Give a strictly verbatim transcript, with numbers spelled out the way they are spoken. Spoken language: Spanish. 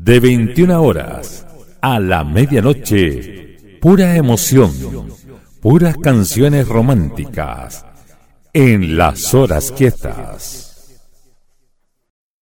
De veintiuna horas a la medianoche, pura emoción, puras canciones románticas, en las horas quietas.